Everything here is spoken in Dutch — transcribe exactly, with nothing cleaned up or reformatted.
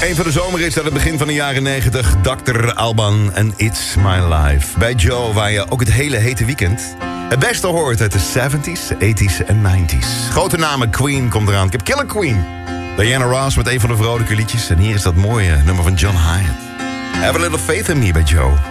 Een van de zomerhits uit het begin van de jaren negentig. dokter Alban en It's My Life. Bij Joe, waar je ook het hele hete weekend het beste hoort uit de zeventies, tachtiger en negentiger. Grote namen, Queen komt eraan. Ik heb Killer Queen. Diana Ross met een van de vrolijke liedjes. En hier is dat mooie nummer van John Hyatt. Have a little faith in me bij Joe.